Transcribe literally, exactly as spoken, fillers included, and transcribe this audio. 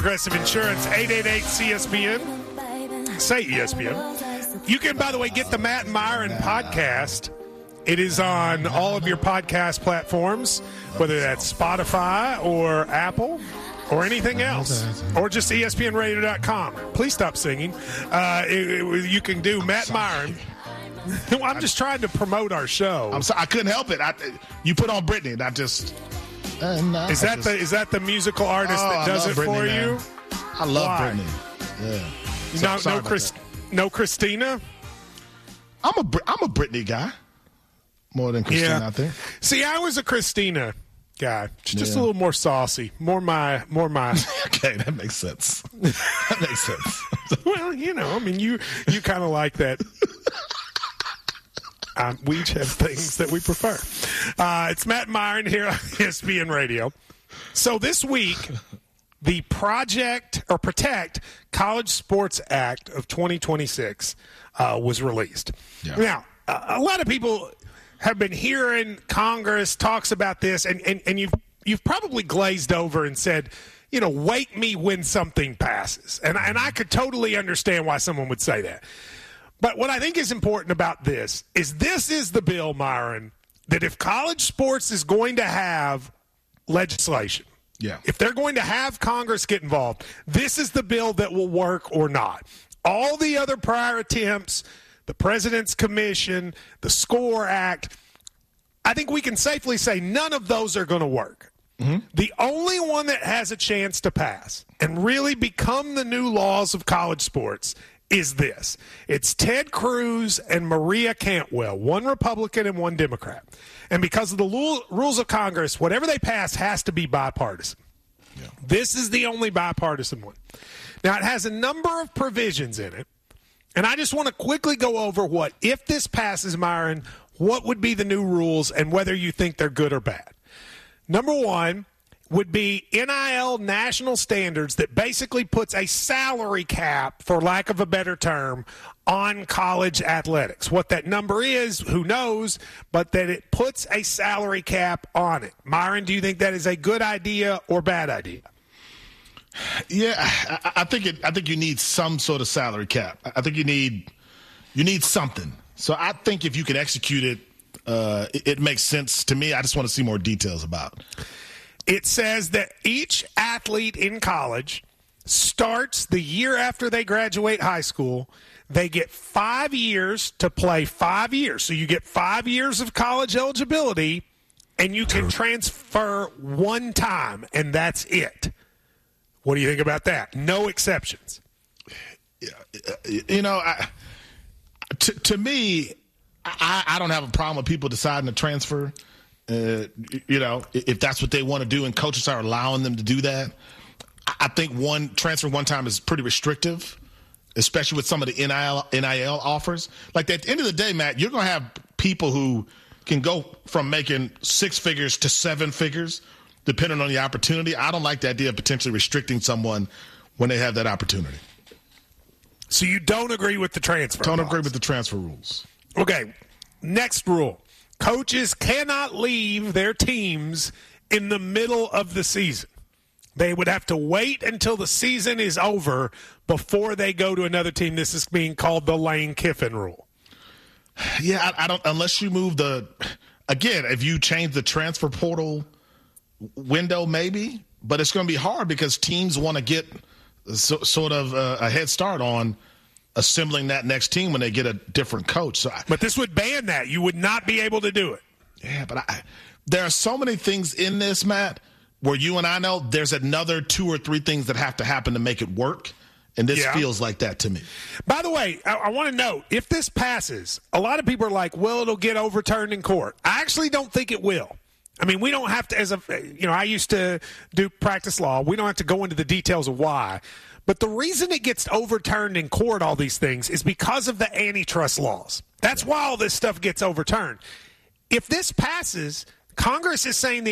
Progressive Insurance, eight eight eight C S B N. Say E S P N. You can, by the way, get the Matt and Myron podcast. It is on all of your podcast platforms, whether that's Spotify or Apple or anything else, or just E S P N radio dot com. Please stop singing. Uh, it, it, you can do Matt and Myron. Well, I'm just trying to promote our show. I'm sorry, I couldn't help it. I, you put on Britney, and I just... Uh, no, is that just, the is that the musical artist oh, that does it Britney, for man. you? I love Why? Britney. Yeah. So, no, sorry no, Chris, no, Christina. I'm a I'm a Britney guy more than Christina. Yeah. I think. See, I was a Christina guy. She's just Yeah. a little more saucy, more my, more my. Okay, that makes sense. That makes sense. Well, you know, I mean, you you kind of like that. Um, we each have things that we prefer. Uh, it's Matt Myron here on E S P N Radio. So this week, the Project or Protect College Sports Act of twenty twenty-six uh, was released. Yeah. Now, a, a lot of people have been hearing Congress talks about this, and, and, and you've you've probably glazed over and said, you know, wake me when something passes. And, and I could totally understand why someone would say that. But what I think is important about this is this is the bill, Myron, that if college sports is going to have legislation, Yeah. if they're going to have Congress get involved, this is the bill that will work or not. All the other prior attempts, the President's Commission, the SCORE Act, I think we can safely say none of those are going to work. Mm-hmm. The only one that has a chance to pass and really become the new laws of college sports is this. It's Ted Cruz and Maria Cantwell, one Republican and one Democrat. And because of the lu- rules of Congress, whatever they pass has to be bipartisan. Yeah. This is the only bipartisan one. Now, it has a number of provisions in it, and I just want to quickly go over what, if this passes, Myron, what would be the new rules and whether you think they're good or bad. Number one would be N I L national standards that basically puts a salary cap, for lack of a better term, on college athletics. What that number is, who knows, but that it puts a salary cap on it. Myron, do you think that is a good idea or bad idea? Yeah, I, I think it. I think you need some sort of salary cap. I think you need you need something. So I think if you can execute it, uh, it, it makes sense to me. I just want to see more details about it. It says that each athlete in college starts the year after they graduate high school. They get five years to play five years. So you get five years of college eligibility, and you can transfer one time, and that's it. What do you think about that? No exceptions. You know, I, to, to me, I, I don't have a problem with people deciding to transfer. Uh, you know, if that's what they want to do and coaches are allowing them to do that. I think one transfer one time is pretty restrictive, especially with some of the N I L, N I L offers. Like at the end of the day, Matt, you're going to have people who can go from making six figures to seven figures depending on the opportunity. I don't like the idea of potentially restricting someone when they have that opportunity. So you don't agree with the transfer Don't laws. agree with the transfer rules. Okay, next rule. Coaches cannot leave their teams in the middle of the season. They would have to wait until the season is over before they go to another team. This is being called the Lane Kiffin rule. Yeah, I, I don't – unless you move the – again, if you change the transfer portal window maybe, but it's going to be hard because teams want to get so, sort of a, a head start on – assembling that next team when they get a different coach. So I, but this would ban that. You would not be able to do it. Yeah, but I, there are so many things in this, Matt, where you and I know there's another two or three things that have to happen to make it work, and this yeah. feels like that to me. By the way, I, I want to note, if this passes, a lot of people are like, well, it'll get overturned in court. I actually don't think it will. I mean, we don't have to, as a, you know, I used to do practice law. We don't have to go into the details of why. But the reason it gets overturned in court, all these things, is because of the antitrust laws. That's why all this stuff gets overturned. If this passes, Congress is saying the